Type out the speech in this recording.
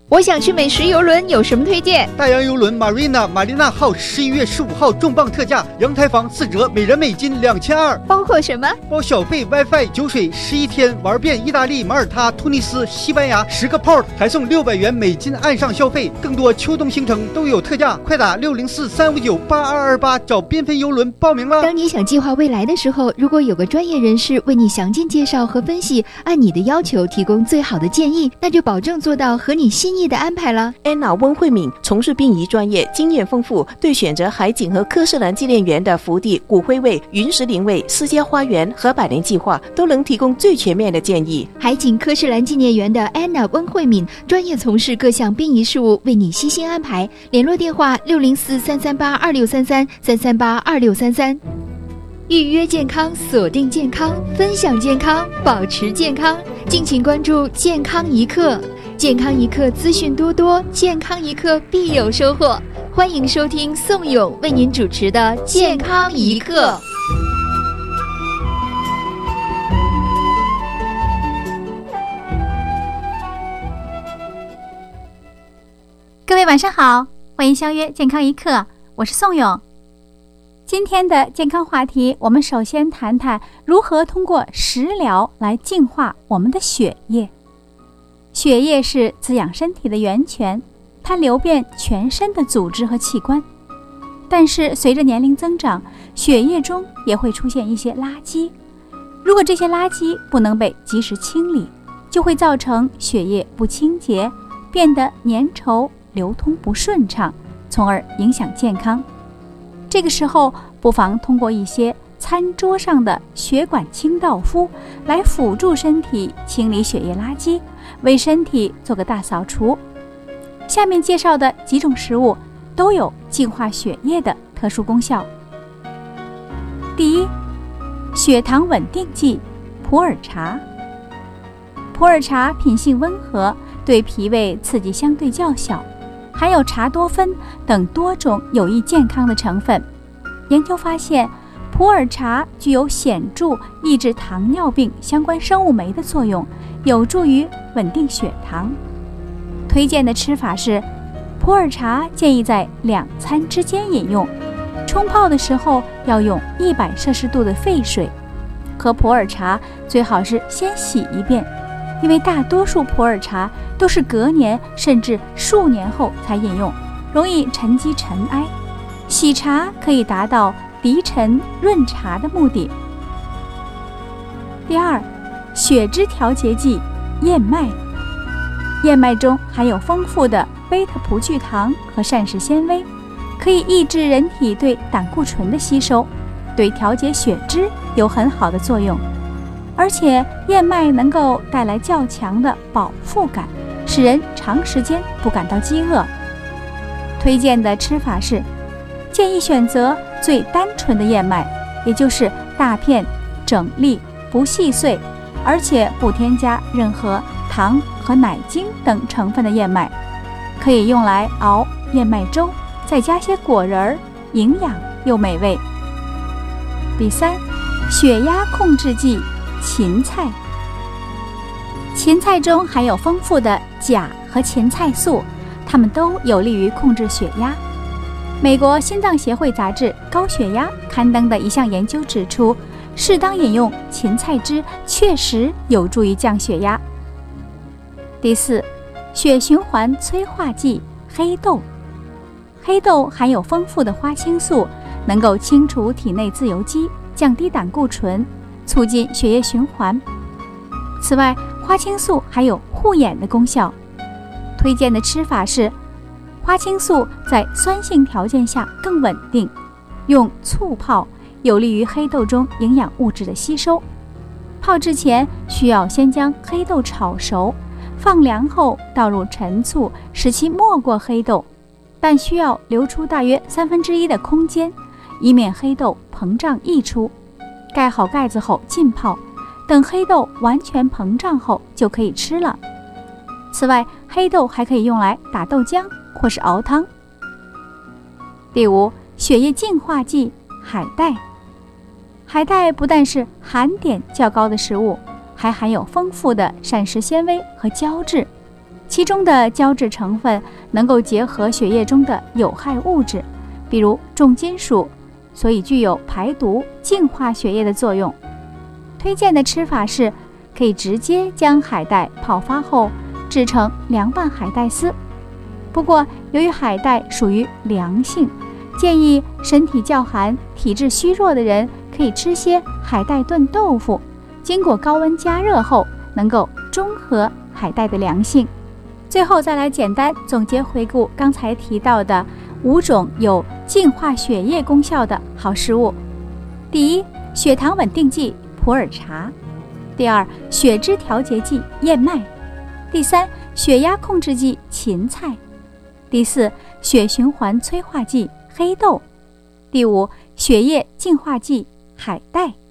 我想去美食游轮，有什么推荐？ 大洋游轮 Marina 玛丽娜号11月15号重磅特价，阳台房4折，每人美金2200。 包括什么？ 包小费、WiFi、酒水，11天玩遍意大利、马耳他、突尼斯、西班牙10个 port， 还送600元美金岸上消费。更多秋冬行程都有特价，快打604-359-8228找缤纷游轮报名了。 当你想计划未来的时候，如果有个专业人士为你详尽介绍和分析，按你的要求提供最好的建议，那就保证做到合你心意的安排了。 安娜温慧敏从事殡仪专业，经验丰富，对选择海景和科士兰纪念园的福地、骨灰位、云石灵位、私家花园和百年计划都能提供最全面的建议。 海景科士兰纪念园的安娜温慧敏专业从事各项殡仪事务，为你悉心安排。联络电话604-338-2633-338-2633。预约健康，锁定健康，分享健康，保持健康。敬请关注健康一刻，健康一刻资讯多多，健康一刻必有收获。欢迎收听宋勇为您主持的健康一刻。 各位晚上好，欢迎相约健康一刻，我是宋勇。今天的健康话题，我们首先谈谈如何通过食疗来净化我们的血液。血液是滋养身体的源泉，它流遍全身的组织和器官。但是随着年龄增长，血液中也会出现一些垃圾。如果这些垃圾不能被及时清理，就会造成血液不清洁，变得粘稠，流通不顺畅，从而影响健康。这个时候不妨通过一些餐桌上的血管清道夫来辅助身体清理血液垃圾，为身体做个大扫除。下面介绍的几种食物都有净化血液的特殊功效。第一，血糖稳定剂普洱茶。普洱茶品性温和，对脾胃刺激相对较小，含有茶多酚等多种有益健康的成分。研究发现，普洱茶具有显著抑制糖尿病相关生物酶的作用，有助于稳定血糖。推荐的吃法是，普洱茶建议在2餐之间饮用，冲泡的时候要用100摄氏度的沸水。喝普洱茶最好是先洗一遍，因为大多数普洱茶都是隔年甚至数年后才饮用，容易沉积尘埃。洗茶可以达到涤尘润茶的目的。第二，血脂调节剂燕麦。燕麦中含有丰富的贝塔葡聚糖和膳食纤维，可以抑制人体对胆固醇的吸收，对调节血脂有很好的作用。而且燕麦能够带来较强的饱腹感，使人长时间不感到饥饿。推荐的吃法是，建议选择最单纯的燕麦，也就是大片、整粒、不细碎，而且不添加任何糖和奶精等成分的燕麦，可以用来熬燕麦粥，再加些果仁，营养又美味。第三，血压控制剂芹菜。芹菜中含有丰富的钾和芹菜素，它们都有利于控制血压。美国心脏协会杂志《高血压》刊登的一项研究指出，适当饮用芹菜汁确实有助于降血压。第四，血循环催化剂黑豆。黑豆含有丰富的花青素，能够清除体内自由基，降低胆固醇，促进血液循环。此外，花青素还有护眼的功效。推荐的吃法是，花青素在酸性条件下更稳定，用醋泡有利于黑豆中营养物质的吸收。泡之前需要先将黑豆炒熟，放凉后倒入陈醋，使其没过黑豆，但需要留出大约1/3的空间，以免黑豆膨胀溢出。盖好盖子后浸泡，等黑豆完全膨胀后就可以吃了。此外，黑豆还可以用来打豆浆或是熬汤。第五，血液净化剂海带。海带不但是含碘较高的食物，还含有丰富的膳食纤维和胶质， 其中的胶质成分能够结合血液中的有害物质，比如重金属，所以具有排毒、净化血液的作用。推荐的吃法是，可以直接将海带泡发后制成凉拌海带丝。不过，由于海带属于凉性，建议身体较寒、体质虚弱的人可以吃些海带炖豆腐，经过高温加热后，能够中和海带的凉性。最后再来简单总结回顾刚才提到的5种有净化血液功效的好食物。第一，血糖稳定剂普洱茶；第二，血脂调节剂燕麦；第三，血压控制剂芹菜；第四，血循环催化剂黑豆；第五，血液净化剂海带。